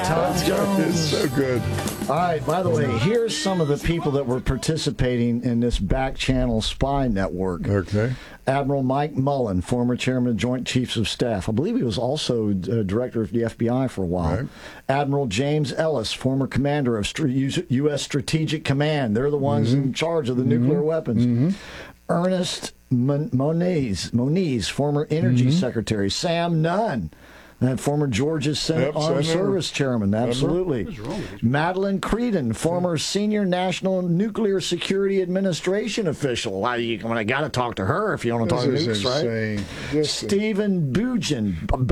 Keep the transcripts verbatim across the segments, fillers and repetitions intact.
Tom Jones. It's so good. All right, by the way, here's some of the people that were participating in this back channel spy network. Okay. Admiral Mike Mullen, former chairman of Joint Chiefs of Staff. I believe he was also uh, director of the F B I for a while. Right. Admiral James Ellis, former commander of U S Strategic Command. They're the ones mm-hmm. in charge of the mm-hmm. nuclear weapons. Mm-hmm. Ernest Mon- Moniz, Moniz, former Energy mm-hmm. Secretary. Sam Nunn, that former Georgia Senate yep, Armed Senator. Service Chairman. Absolutely. Madeline Creedon, former Senior National Nuclear Security Administration official. Well, you got to talk to her if you want to talk this nukes, right? Just Stephen Bugen,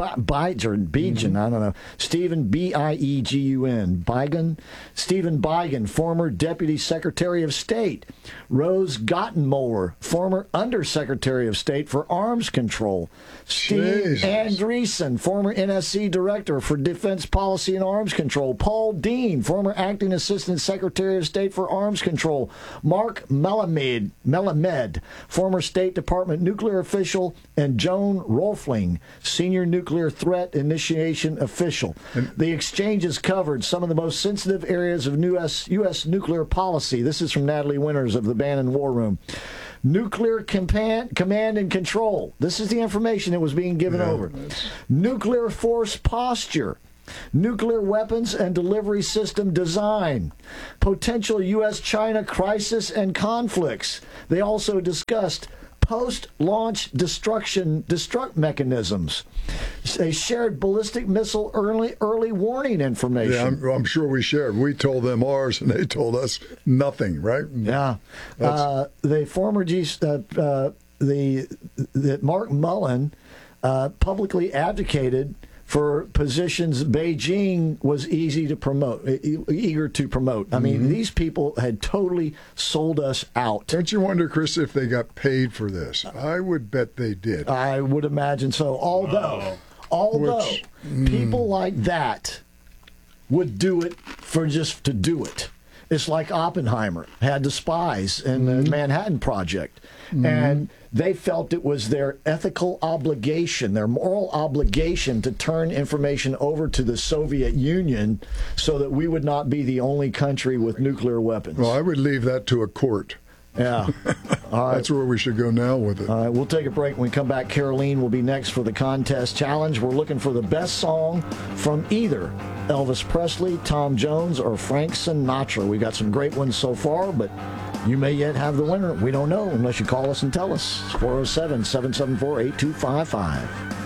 Bigen, Bigen, mm-hmm. I don't know. Stephen B I E G U N, Bigen. Stephen Bigen, former Deputy Secretary of State. Rose Gottenmoeller, former Undersecretary of State for Arms Control. Steve Jesus. Andreessen, former N S C Director for Defense Policy and Arms Control. Paul Dean, former Acting Assistant Secretary of State for Arms Control. Mark Melamed, Melamed, former State Department nuclear official. And Joan Rolfling, Senior Nuclear Threat Initiation Official. And the exchanges covered some of the most sensitive areas of U S, U S nuclear policy. This is from Natalie Winters of the Bannon War Room. Nuclear command, command and control. This is the information that was being given yeah, over. Nuclear force posture. Nuclear weapons and delivery system design. Potential U S China crisis and conflicts. They also discussed post-launch destruction destruct mechanisms. They shared ballistic missile early early warning information. Yeah, I'm, I'm sure we shared. We told them ours, and they told us nothing. Right? Yeah. Uh, the former G, uh, uh, the that Mark Mullen uh, publicly advocated for positions Beijing was easy to promote, eager to promote. I mean, mm-hmm. these people had totally sold us out. Don't you wonder, Chris, if they got paid for this? I would bet they did. I would imagine so. Although, wow. although Which, people mm. like that would do it for just to do it. It's like Oppenheimer had the spies in mm-hmm. the Manhattan Project. Mm-hmm. And they felt it was their ethical obligation, their moral obligation to turn information over to the Soviet Union so that we would not be the only country with nuclear weapons. Well, I would leave that to a court. Yeah. All right. That's where we should go now with it. All right, we'll take a break. When we come back, Caroline will be next for the contest challenge. We're looking for the best song from either Elvis Presley, Tom Jones, or Frank Sinatra. We got some great ones so far, but you may yet have the winner. We don't know unless you call us and tell us. four oh seven, seven seven four, eight two five five.